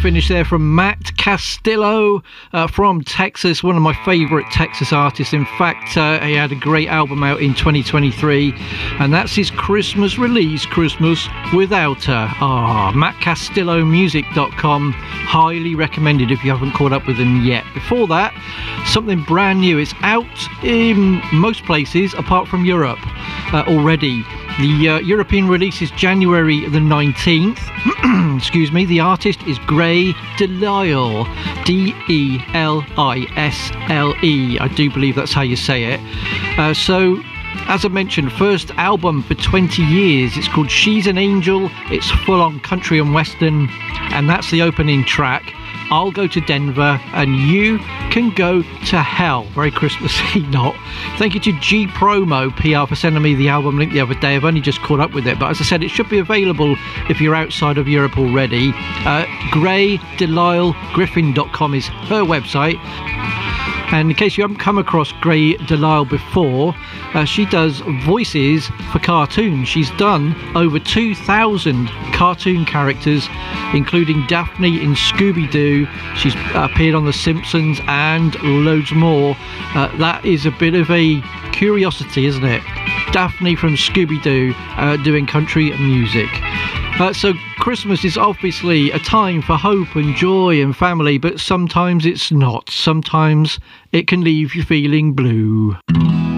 finish there from Matt Castillo from Texas, one of my favourite Texas artists. In fact, he had a great album out in 2023, and that's his Christmas release, Christmas Without Her. MattCastillomusic.com, highly recommended if you haven't caught up with him yet. Before that, something brand new. It's out in most places apart from Europe already. The European release is January the 19th. Excuse me. The artist is Grey DeLisle. DeLisle. I do believe that's how you say it. So, as I mentioned, first album for 20 years. It's called She's an Angel. It's full on country and western, and that's the opening track. I'll go to Denver and you can go to hell. Very Christmassy, not. Thank you to G Promo PR for sending me the album link the other day. I've only just caught up with it, but as I said, it should be available if you're outside of Europe already. GreyDeLisleGriffin.com is her website. And in case you haven't come across Grey DeLisle before, she does voices for cartoons. She's done over 2,000 cartoon characters, including Daphne in Scooby-Doo. She's appeared on The Simpsons and loads more. That is a bit of a curiosity, isn't it? Daphne from Scooby-Doo doing country music. So Christmas is obviously a time for hope and joy and family, but sometimes it's not. Sometimes it can leave you feeling blue.